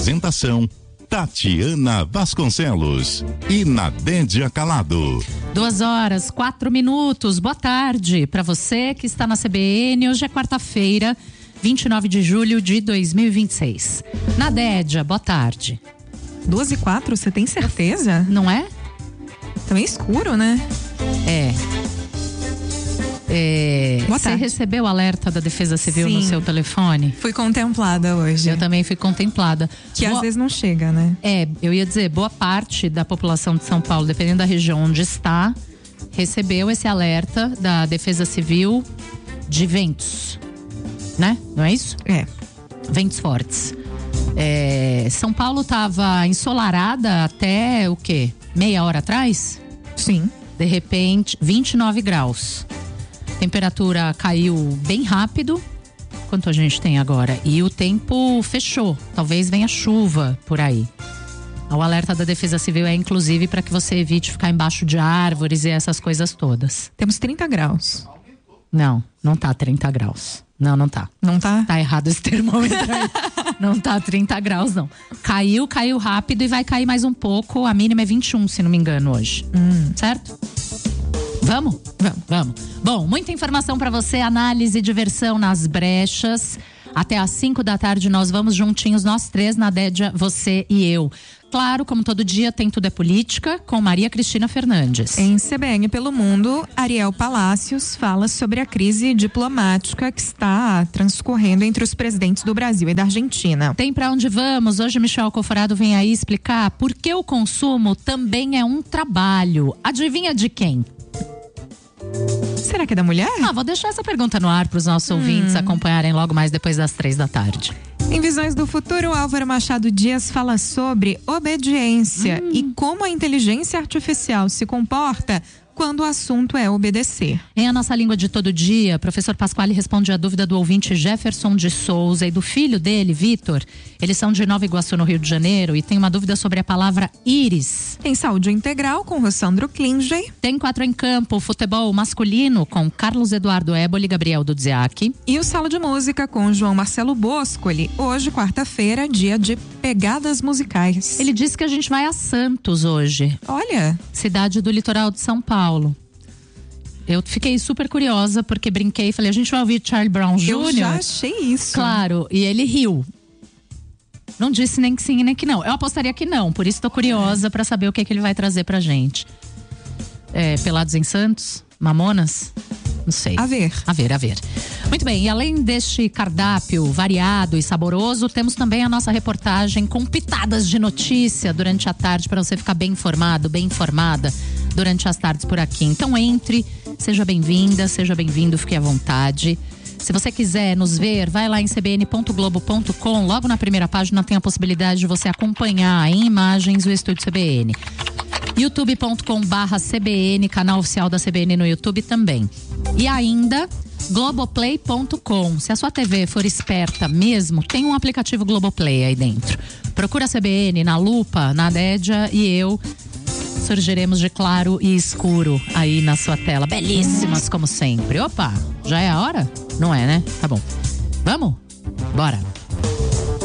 Apresentação: Tatiana Vasconcelos e Nadédia Calado. 2h04. Boa tarde para você que está na CBN. Hoje é quarta-feira, 29 de julho de 2026. Nadédia, boa tarde. 2h04, você tem certeza? Não é? Também escuro, né? Você recebeu o alerta da Defesa Civil no seu telefone? Fui contemplada hoje. Eu também fui contemplada. Que às vezes não chega, né? Eu ia dizer, boa parte da população de São Paulo, dependendo da região onde está, recebeu esse alerta da Defesa Civil de ventos, né? Não é isso? Ventos fortes. São Paulo estava ensolarada até o quê? Meia hora atrás? Sim. De repente, 29 graus. Temperatura caiu bem rápido. Quanto a gente tem agora? E o tempo fechou. Talvez venha chuva por aí. O alerta da Defesa Civil é inclusive para que você evite ficar embaixo de árvores e essas coisas todas. Temos 30 graus. Não tá 30 graus. Não tá. Não tá? Tá errado esse termômetro aí. Não tá 30 graus, não. Caiu rápido e vai cair mais um pouco. A mínima é 21, se não me engano, hoje. Certo? Vamos? Vamos. Bom, muita informação pra você, análise e diversão nas brechas. Até às 5 da tarde nós vamos juntinhos, nós três, Nadédia, você e eu. Claro, como todo dia, tem Tudo é Política, com Maria Cristina Fernandes. Em CBN pelo Mundo, Ariel Palacios fala sobre a crise diplomática que está transcorrendo entre os presidentes do Brasil e da Argentina. Tem Pra Onde Vamos? Hoje Michel Alcoforado vem aí explicar por que o consumo também é um trabalho. Adivinha de quem? Será que é da mulher? Vou deixar essa pergunta no ar para os nossos ouvintes acompanharem logo mais depois das 3 da tarde. Em Visões do Futuro, Álvaro Machado Dias fala sobre obediência e como a inteligência artificial se comporta quando o assunto é obedecer. Em A Nossa Língua de Todo Dia, professor Pasquale responde a dúvida do ouvinte Jefferson de Souza e do filho dele, Vitor. Eles são de Nova Iguaçu, no Rio de Janeiro, e tem uma dúvida sobre a palavra íris. Tem Saúde Integral com Rossandro Klinger. Tem 4 em Campo, futebol masculino com Carlos Eduardo Éboli e Gabriel Dudziak. E o Sala de Música com João Marcelo Boscoli. Hoje, quarta-feira, dia de pegadas musicais. Ele disse que a gente vai a Santos hoje. Olha! Cidade do litoral de São Paulo. Eu fiquei super curiosa porque brinquei e falei, a gente vai ouvir Charlie Brown Jr. Eu já achei isso. Claro, e ele riu. Não disse nem que sim, nem que não. Eu apostaria que não, por isso tô curiosa pra saber o que ele vai trazer pra gente. Pelados em Santos? Mamonas? Não sei. A ver. Muito bem, e além deste cardápio variado e saboroso, temos também a nossa reportagem com pitadas de notícia durante a tarde para você ficar bem informado, bem informada durante as tardes por aqui. Então entre, seja bem-vinda, seja bem-vindo, fique à vontade. Se você quiser nos ver, vai lá em cbn.globo.com. Logo na primeira página tem a possibilidade de você acompanhar em imagens o Estúdio CBN. youtube.com/CBN, canal oficial da CBN no YouTube também. E ainda globoplay.com. Se a sua TV for esperta mesmo, tem um aplicativo Globoplay aí dentro. Procura a CBN na lupa, Nadédia e eu surgiremos de claro e escuro aí na sua tela. Belíssimas como sempre. Opa, já é a hora? Não é, né? Tá bom. Vamos? Bora.